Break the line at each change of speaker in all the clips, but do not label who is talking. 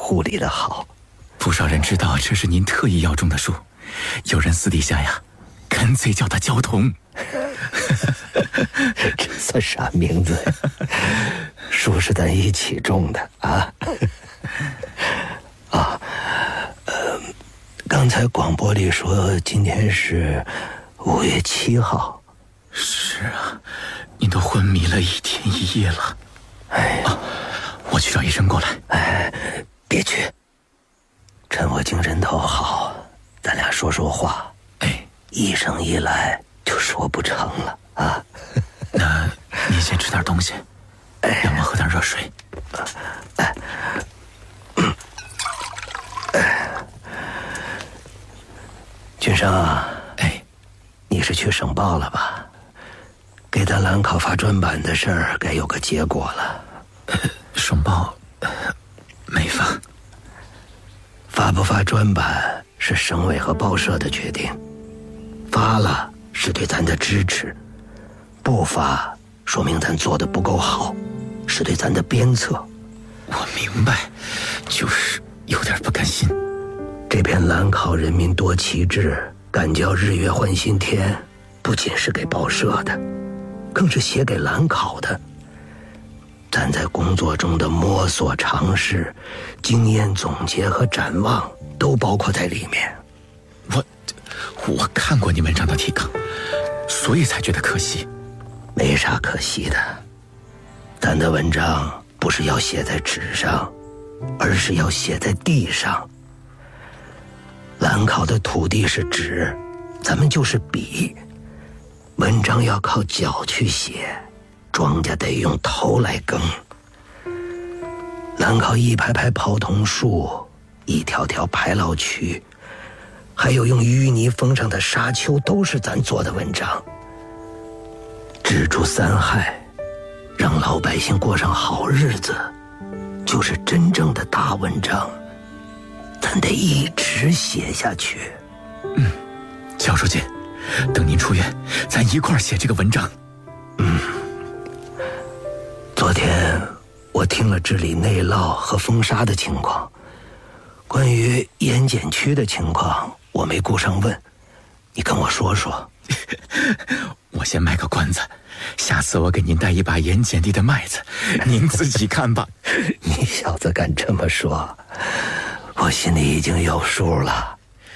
护理的好。
不少人知道这是您特意要种的树，有人私底下呀，干脆叫它焦桐。
这算啥名字呀？树是咱一起种的啊！刚才广播里说今天是5月7号。
是啊，您都昏迷了1天1夜了。我去找医生过来。
别去，趁我精神头好，咱俩说说话。医生一来就说不成了啊。
那您先吃点东西，要么喝点热水。
君生啊，你是去省报了吧？给咱兰考发专版的事儿该有个结果了。
省报没发。
发不发专版是省委和报社的决定，发了是对咱的支持，不发说明咱做的不够好，是对咱的鞭策。
我明白，就是有点不甘心。
这篇兰考人民多旗帜，敢叫日月换新天，不仅是给报社的，更是写给兰考的。咱在工作中的摸索尝试、经验总结和展望都包括在里面。
我看过你文章的提纲，所以才觉得可惜。
没啥可惜的，咱的文章不是要写在纸上，而是要写在地上。兰考的土地是纸，咱们就是笔。文章要靠脚去写，庄稼得用头来耕。兰考一排排泡桐树，一条条排涝渠，还有用淤泥封上的沙丘，都是咱做的文章。止住3害，让老百姓过上好日子，就是真正的大文章。咱得一直写下去。
焦书记，等您出院，咱一块儿写这个文章。
昨天我听了治理内涝和风沙的情况，关于盐碱区的情况我没顾上问，你跟我说说。
我先卖个关子，下次我给您带一把盐碱地的麦子，您自己看吧。
你小子敢这么说，我心里已经有数了。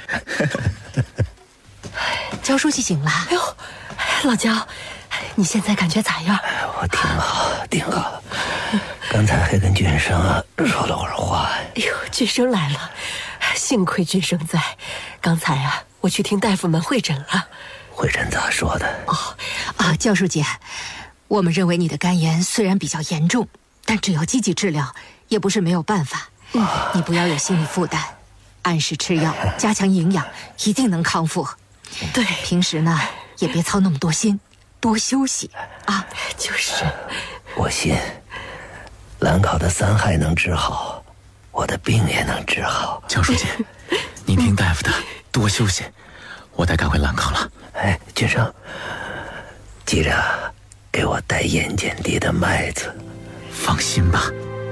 焦书记醒了。
哎呦，老焦，你现在感觉咋样？
我挺好。刚才还跟俊生说了会儿话。
哎呦，俊生来了，幸亏俊生在。刚才我去听大夫们会诊了。
会诊咋说的？
焦书记，我们认为你的肝炎虽然比较严重，但只要积极治疗，也不是没有办法。你不要有心理负担，按时吃药，加强营养，一定能康复。
对，
平时呢也别操那么多心，多休息啊。
就是，
我信，兰考的3害能治好，我的病也能治好。
焦书记，您听大夫的，多休息。我得赶回兰考了。
俊生，记着给我带盐碱地的麦子。
放心吧。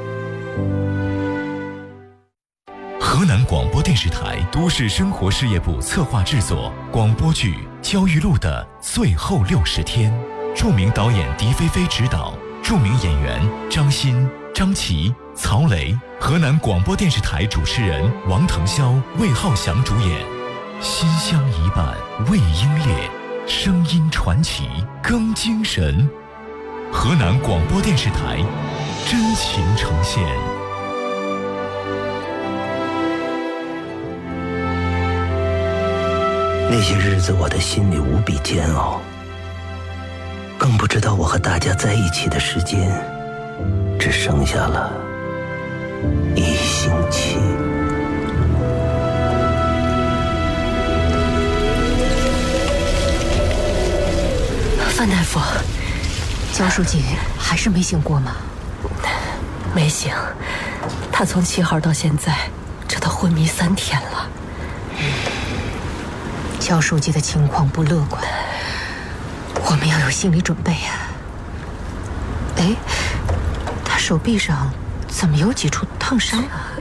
河南广播电视台都市生活事业部策划制作广播剧《焦裕禄的最后60天》，著名导演狄菲菲执导，著名演员张欣、张琪、曹雷，河南广播电视台主持人王腾霄、魏浩翔主演。心香一半未英烈，声音传奇更精神。河南广播电视台真情呈现。
那些日子我的心里无比煎熬，更不知道我和大家在一起的时间只剩下了1星期。
范大夫，
焦书记还是没醒过吗？
没醒，他从7号到现在，这都昏迷3天了。
焦书记的情况不乐观，我们要有心理准备啊。他手臂上怎么有几处烫伤啊？